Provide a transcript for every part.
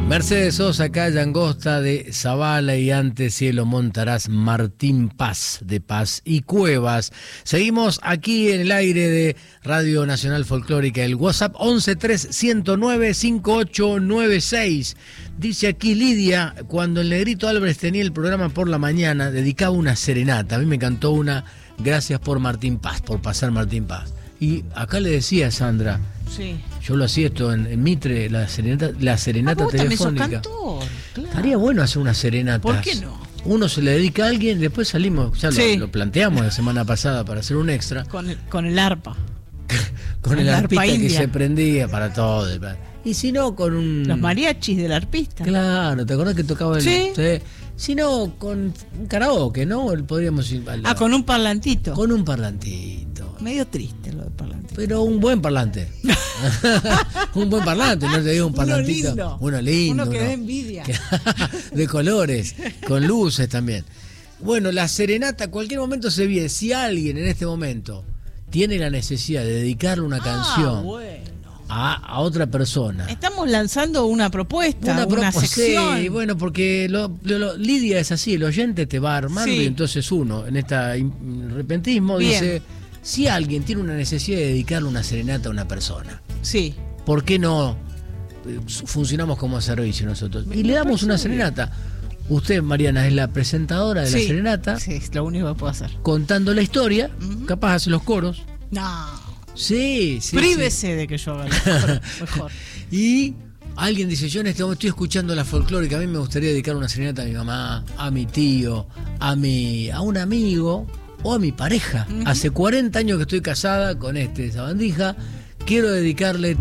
Mercedes Sosa, calle Angosta de Zavala, y ante cielo montarás Martín Paz de Paz y Cuevas. Seguimos aquí en el aire de Radio Nacional Folclórica. El WhatsApp 1131095896. Dice aquí Lidia, cuando el Negrito Álvarez tenía el programa por la mañana, dedicaba una serenata. A mí me cantó una, gracias por Martín Paz, por pasar Martín Paz. Y acá le decía a Sandra, sí, yo lo hacía esto en Mitre, la serenata telefónica. Cantor, claro. Estaría bueno hacer una serenata. ¿Por qué no? Uno se le dedica a alguien, después salimos, ya sí, lo planteamos la semana pasada para hacer un extra. Con el arpa. con el arpista que india se prendía para todo. Y si no, con un... Los mariachis del arpista. Claro, ¿te acordás que tocaba el... Sí. Si no, con un karaoke, ¿no? Podríamos ir con un parlantito. Con un parlantito. Medio triste lo del parlantito. Pero un buen parlante. Un buen parlante, no te digo un parlantito. Uno lindo. Uno que dé envidia. De colores, con luces también. Bueno, la serenata, cualquier momento se viene. Si alguien en este momento tiene la necesidad de dedicarle una canción a otra persona. Estamos lanzando una propuesta, una sección. Sí, bueno, porque Lidia es así, el oyente te va armando, sí, y entonces uno, en este repentismo, bien, dice, si alguien tiene una necesidad de dedicarle una serenata a una persona, sí, ¿por qué no funcionamos como servicio nosotros? Y le damos una serenata. Usted, Mariana, es la presentadora de la serenata. Sí, es lo único que puedo hacer. Contando la historia, capaz hace los coros. No. Sí. Prívese de que yo haga mejor. Y alguien dice, yo en este momento estoy escuchando la folclórica, a mí me gustaría dedicar una serenata a mi mamá, a mi tío, a un amigo o a mi pareja. Hace 40 años que estoy casada con sabandija, quiero dedicarle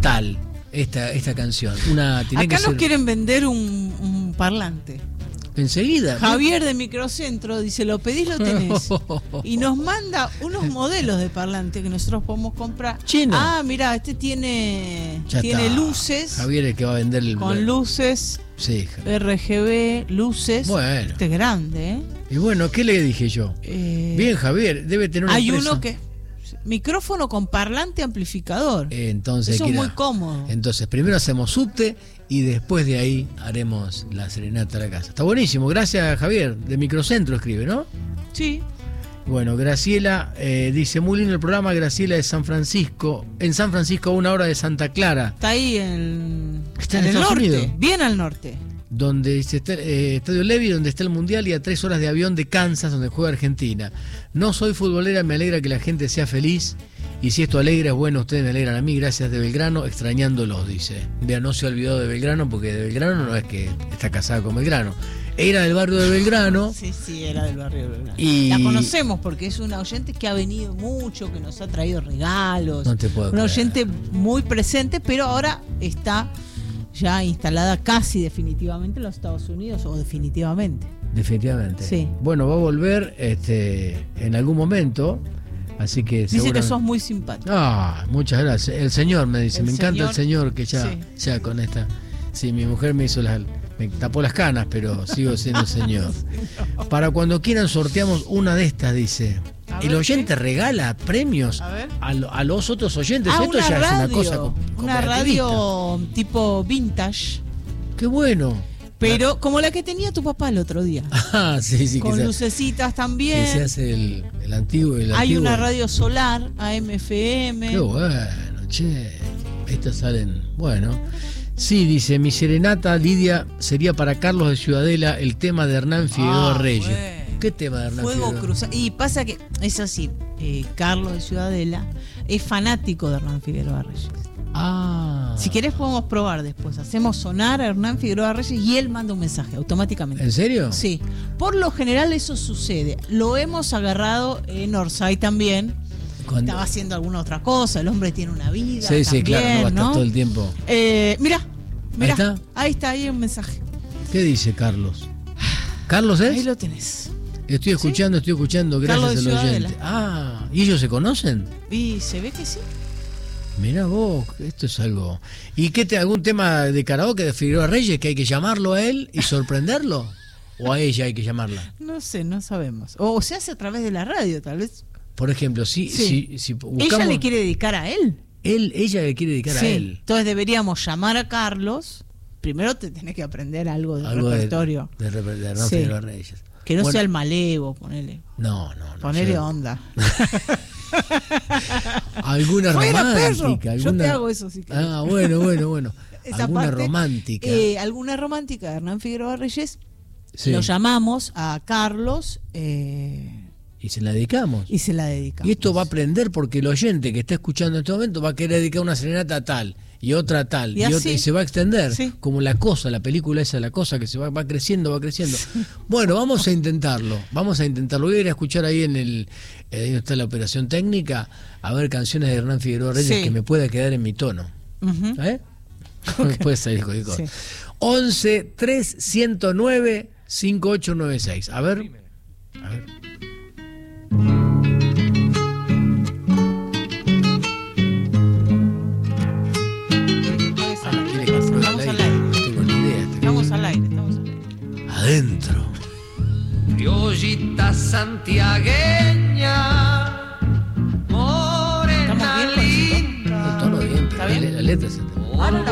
esta canción. Acá nos quieren vender un parlante. Enseguida. Javier de Microcentro dice, lo pedís, lo tenés. Y nos manda unos modelos de parlante que nosotros podemos comprar. Chino. Mira, este tiene luces. Javier es que va a vender con luces. Sí. RGB, luces. Bueno. Este es grande, ¿eh? Y bueno, ¿qué le dije yo? Bien, Javier, debe tener una Hay empresa. uno que... Micrófono con parlante amplificador. Entonces, eso es muy cómodo. Entonces, primero hacemos subte y después de ahí haremos la serenata a la casa. Está buenísimo, gracias Javier, de Microcentro escribe, ¿no? Sí. Bueno, Graciela dice, muy lindo el programa, Graciela de San Francisco, en San Francisco a 1 hora de Santa Clara. Está ahí en el norte, Unidos, bien al norte. Donde está Estadio Levi, donde está el Mundial, y a 3 horas de avión de Kansas, donde juega Argentina. No soy futbolera, me alegra que la gente sea feliz, y si esto alegra es bueno, ustedes me alegran a mí, gracias de Belgrano, extrañándolos, dice. Vea, no se ha olvidado de Belgrano, porque de Belgrano no es que está casada con Belgrano. Era del barrio de Belgrano. Sí, era del barrio de Belgrano. Y la conocemos porque es una oyente que ha venido mucho, que nos ha traído regalos. No te puedo una creer. Oyente muy presente, pero ahora está ya instalada casi definitivamente en los Estados Unidos, o definitivamente. Definitivamente. Sí. Bueno, va a volver en algún momento, así que dice que sos muy simpático. Muchas gracias. El señor me dice, me encanta el señor que ya con esta. Sí, mi mujer me tapó las canas, pero sigo siendo el señor. No. Para cuando quieran sorteamos una de estas, dice. El oyente regala premios a los otros oyentes. Esto ya es una cosa una radio tipo vintage. Qué bueno. Pero como la que tenía tu papá el otro día. Sí. Con lucecitas también. Que se hace el antiguo. Hay una radio solar, AM/FM. Qué bueno, che. Estas salen, bueno. Sí, dice, mi serenata, Lidia, sería para Carlos de Ciudadela, el tema de Hernán Figueroa Reyes. Bueno. ¿Qué tema de Hernán Fuego cruzado. Y pasa que, es así, Carlos de Ciudadela es fanático de Hernán Figueroa Reyes. Si querés podemos probar después. Hacemos sonar a Hernán Figueroa Reyes y él manda un mensaje automáticamente. ¿En serio? Sí. Por lo general eso sucede. Lo hemos agarrado en Orsay también. Estaba haciendo alguna otra cosa, el hombre tiene una vida. Sí, claro, no va a estar todo el tiempo. Mirá, ahí está un mensaje. ¿Qué dice Carlos? ¿Carlos es? Ahí lo tenés. Estoy escuchando, gracias al oyente. ¿Y ellos se conocen? Y se ve que sí. Mirá vos, esto es algo. ¿Y algún tema de karaoke de Figueroa Reyes que hay que llamarlo a él y sorprenderlo? ¿O a ella hay que llamarla? No sé, no sabemos. O se hace a través de la radio, tal vez. Por ejemplo, si buscamos... ¿Ella le quiere dedicar a él? Ella le quiere dedicar a él. Entonces deberíamos llamar a Carlos primero te tenés que aprender algo del repertorio. De Hernán Figueroa Reyes. Que no sea el malevo, ponele. No. Ponele onda. Alguna romántica. Yo te hago eso si querés. Bueno. Esa alguna parte, romántica. Alguna romántica de Hernán Figueroa Reyes. Sí. Lo llamamos a Carlos. Y se la dedicamos. Y esto va a aprender porque el oyente que está escuchando en este momento va a querer dedicar una serenata a tal y otra a tal y otra, y se va a extender, como La Cosa, la película esa, La Cosa, que se va creciendo. Bueno, vamos a intentarlo. Voy a ir a escuchar ahí ahí donde está la operación técnica, a ver canciones de Hernán Figueroa Reyes que me pueda quedar en mi tono. Puede salir cualquier cosa. 11 3 109 5896. A ver. Estamos al aire. Adentro. Criollita santiagueña, morena linda. El tono bien, pero la letra se